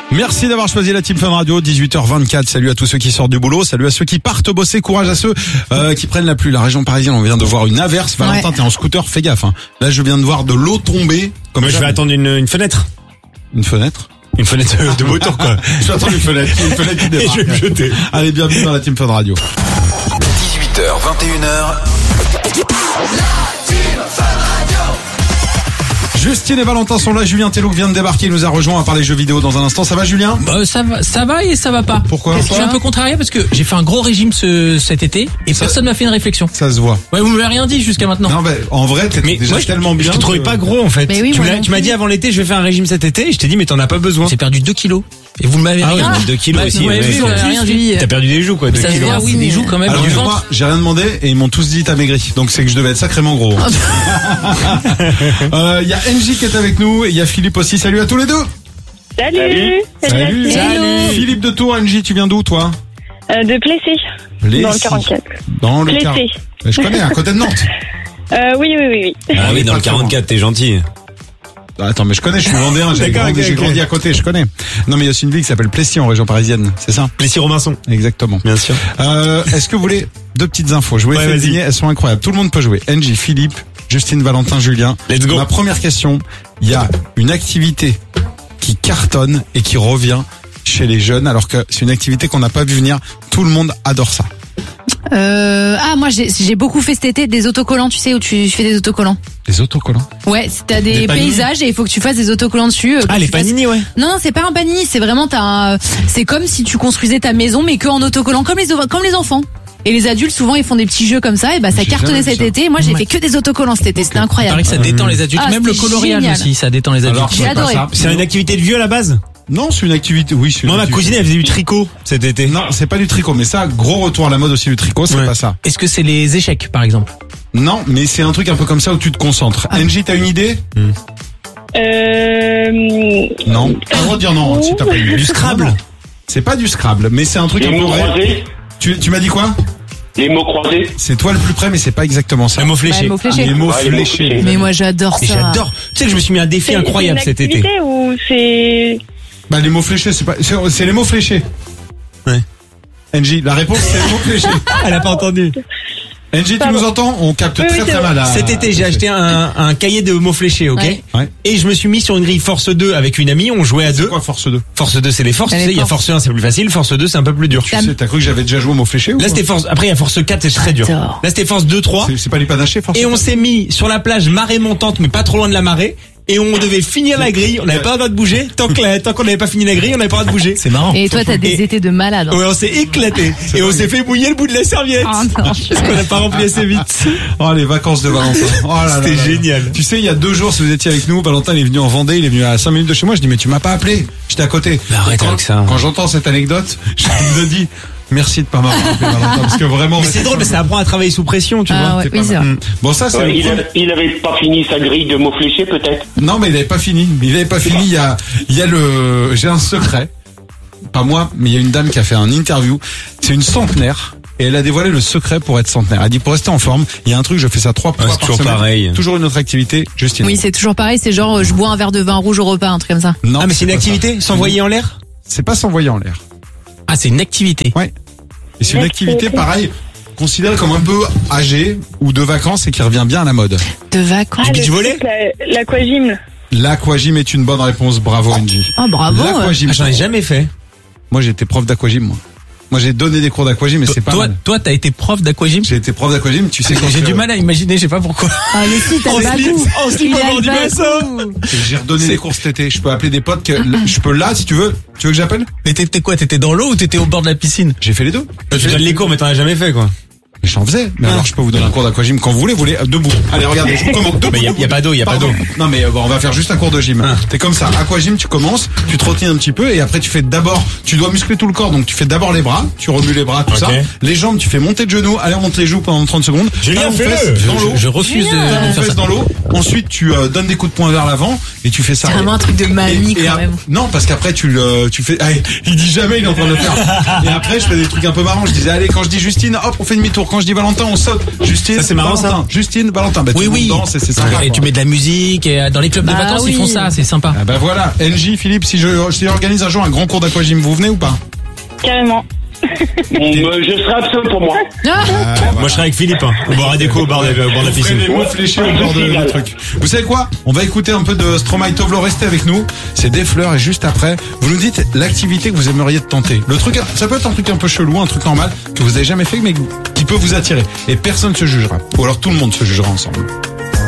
Merci d'avoir choisi la Team Fun Radio, 18h24. Salut à tous ceux qui sortent du boulot, salut à ceux qui partent bosser, courage à ceux qui prennent la pluie. La région parisienne, on vient de voir une averse. Valentin, t'es en scooter, fais gaffe. Hein. Là, je viens de voir de l'eau tomber. Moi, je vais attendre une fenêtre. Une fenêtre? Une fenêtre de moteur, quoi. Je vais attendre une fenêtre qui démarre. Et je vais me jeter. Allez, bienvenue dans la Team Fun Radio. 18h, 21h. Justine et Valentin sont là, Julien Tellouk vient de débarquer, il nous a rejoint à parler jeux vidéo dans un instant. Ça va, Julien? Ça va et ça va pas. Pourquoi? Je suis un peu contrarié parce que j'ai fait un gros régime cet été et personne m'a fait une réflexion. Ça se voit. Ouais, vous m'avez rien dit jusqu'à maintenant. Non, mais en vrai, t'es déjà tellement bien. Je te trouvais pas gros, en fait. Mais oui, tu m'as dit avant l'été, je vais faire un régime cet été, et je t'ai dit, mais t'en as pas besoin. J'ai perdu 2 kilos. Et vous m'avez rien dit. 2 kilos aussi. Vous m'avez vu, rien dit. T'as perdu des joues, quoi. 2 Ça se kilos. voit, oui, des joues quand même. Alors, Du moi, ventre. j'ai rien demandé et ils m'ont tous dit t'as maigri. Donc c'est que je devais être sacrément gros. Il y a NJ qui est avec nous et il y a Philippe aussi. Salut à tous les deux. Salut. Salut. Hello. Philippe de Tours, NJ, tu viens d'où toi? De Plessis. Dans le 44. Dans le Plessis. 44. Je connais, à côté de Nantes. Oui. Ah oui, dans le 44, t'es gentil. Attends, mais je connais, je suis vendéen, j'ai D'accord, grandi, ok, j'ai ok. grandi à côté, je connais. Non, mais il y a aussi une ville qui s'appelle Plessis en région parisienne, c'est ça? Plessis-Robinson. Exactement. Bien sûr. Est-ce que vous voulez deux petites infos? Je vous les Ouais, fais vas-y. deviner, elles sont incroyables. Tout le monde peut jouer. NJ, Philippe, Justine, Valentin, Julien. Let's go. Ma première question, il y a une activité qui cartonne et qui revient chez les jeunes, alors que c'est une activité qu'on n'a pas vu venir. Tout le monde adore ça. Moi j'ai beaucoup fait cet été des autocollants, tu sais, où tu fais des autocollants. Les autocollants. Ouais, t'as des panini. paysages et il faut que tu fasses des autocollants dessus. Ah, les panini, ouais. Non, c'est pas un panini, c'est vraiment c'est comme si tu construisais ta maison mais que en autocollant, comme les enfants. Et les adultes souvent ils font des petits jeux comme ça et ça J'ai cartonnait jamais vu cet ça. été. Moi j'ai fait que des autocollants cet été, c'était Il incroyable. paraît que ça détend les adultes. Ah, Même le c'était coloriage génial. aussi, ça détend les adultes. Alors, J'ai c'est pas adoré. ça. C'est une activité de vieux à la base? Non, c'est une activité, oui, c'est une Moi, ma activité. cousine, elle faisait du tricot cet été. Non, c'est pas du tricot, mais ça, gros retour à la mode aussi du tricot, c'est Ouais. pas ça. Est-ce que c'est les échecs, par exemple? Non, mais c'est un truc un peu comme ça où tu te concentres. NJ, t'as une idée? Non. T'as le droit de dire non, si t'as pas une idée. Du Scrabble. Non, non. C'est pas du Scrabble, mais c'est un truc un Les peu mots vrai. croisés. Tu m'as dit quoi? Les mots croisés. C'est toi le plus près, mais c'est pas exactement ça. Un mot fléché. Ouais, mots fléchés. Les mots Ouais, les mots fléchés. fléchés. Mais moi j'adore ça. Et j'adore. Tu sais que je me suis mis un défi incroyable cet été. Ou c'est... Bah, les mots fléchés, c'est les mots fléchés. Ouais. NJ, la réponse, c'est les mots fléchés. Elle a pas entendu. NJ, tu nous entends? On capte Oui, très c'est très bon. mal. à- Cet été, j'ai acheté un cahier de mots fléchés, ok? Ouais. Ouais. Et je me suis mis sur une grille Force 2 avec une amie, on jouait à C'est deux. quoi Force 2? Force 2, c'est les forces, tu Les sais, il y a forces. Force 1, c'est plus facile, Force 2, c'est un peu plus dur. Tu sais, t'as cru que j'avais déjà joué aux mots fléchés ou Là, quoi? c'était Force, après, il y a Force 4, c'est très dur. J'adore. Là, c'était Force 2, 3. C'est pas les panachés, Force Et 2? on s'est mis sur la plage marée montante, mais pas trop loin de la marée. Et on devait finir la grille, on n'avait pas le droit de bouger. Tant qu'on n'avait pas fini la grille, on n'avait pas le droit de bouger. C'est marrant. Et toi t'as des étés de malade. hein. Ouais, on s'est éclaté. Et on s'est fait mouiller le bout de la serviette. Oh non. Parce qu'on n'a pas rempli assez vite. Oh, les vacances de Valentin. Oh là là C'était là là. génial. Tu sais, il y a 2 jours, si vous étiez avec nous, Valentin, il est venu en Vendée, il est venu à 5 minutes de chez moi. Je dis, mais tu m'as pas appelé. J'étais à côté. Mais arrête Quand- avec ça. Quand j'entends cette anecdote, je me dis, merci de pas m'avoir appelé, Valentin, parce que vraiment. Mais c'est drôle, mais ça apprend à travailler sous pression, tu Ah vois. ouais, C'est oui, pas c'est mal. vrai. Bon, ça, c'est Ouais, le il avait pas fini sa grille de mots fléchés, peut-être. Non, mais il avait pas fini. Il y a j'ai un secret. Pas moi, mais il y a une dame qui a fait un interview. C'est une centenaire. Et elle a dévoilé le secret pour être centenaire. Elle a dit, pour rester en forme, il y a un truc, je fais ça 3 fois c'est par toujours semaine. pareil. Toujours une autre activité, Justine. Oui, c'est toujours pareil, c'est genre je bois un verre de vin rouge au repas, un truc comme ça. Non. Ah, mais c'est une pas ça. activité? S'envoyer en l'air? C'est pas s'envoyer en l'air. Ah, c'est une activité. Ouais. Et c'est une activité, pareil, considérée comme un peu âgée ou de vacances et qui revient bien à la mode. De vacances. Du beach volley? L'aquagym. L'aquagym est une bonne réponse. Bravo, NJ. Oh bravo. L'aquagym. Ah, j'en ai jamais fait. Moi, j'ai été prof d'aquagym, moi. Moi, j'ai donné des cours d'aquagym, mais c'est pas mal. Toi, t'as été prof d'aquagym? J'ai été prof d'aquagym, tu sais quand J'ai du mal à imaginer, je sais pas pourquoi. Ah mais si t'as En le slip, bagou. en slip Il a au bord le du bassin. bagou. J'ai redonné des cours cet été. Je peux appeler des potes que je peux là, si tu veux. Tu veux que j'appelle? Mais t'étais quoi? T'étais dans l'eau ou t'étais au bord de la piscine? J'ai fait les deux. Tu donnes les cours, mais t'en as jamais fait, quoi. Mais j'en faisais. Mais alors, je peux vous donner un cours d'aquagym quand vous voulez. Vous voulez debout. Allez, regardez, je vous commande debout. Mais y a pas d'eau, y a pas Pardon. d'eau. Non, mais bon, on va faire juste un cours de gym. T'es comme ça. Aquagym, tu commences, tu te retiens un petit peu et après tu fais d'abord, tu dois muscler tout le corps. Donc tu fais d'abord les bras, tu remues les bras, tout Ok. ça. Les jambes, tu fais monter de genoux. Allez, on monte les joues pendant 30 secondes. Julien, Talons fais-le. fesses dans l'eau. Je refuse de Talons faire fesses ça. dans l'eau. Ensuite, tu donnes des coups de poing vers l'avant et tu fais ça. C'est vraiment un truc de mamie quand même. Non, parce qu'après tu fais. Allez, il dit jamais, il est en train de le faire. Et après, je fais des trucs un peu marrants. Je disais, allez, quand je dis Justine, hop, on fait demi-tour. quand je dis Valentin, on saute. Justine, Ça, c'est marrant, Valentin. ça. Justine, Valentin. Bah, Oui, tout le monde oui. danse et c'est sympa. Et quoi. tu mets de la musique et dans les clubs de Bah vacances oui. ils font ça, c'est sympa. Ah bah voilà. NJ, Philippe, si je organise un jour un grand cours d'aquagym, vous venez ou pas? Carrément. Je serai absent pour moi. Moi, je serai avec Philippe. Hein. On boira des coups au bord de la Vous ferez piscine. des mots fléchés au bord de truc. Vous savez quoi? On va écouter un peu de Stromae Tovlo. Restez avec nous. C'est des fleurs et juste après, vous nous dites l'activité que vous aimeriez tenter. Le truc, ça peut être un truc un peu chelou, un truc normal que vous avez jamais fait mais qui peut vous attirer. Et personne ne se jugera. Ou alors tout le monde se jugera ensemble.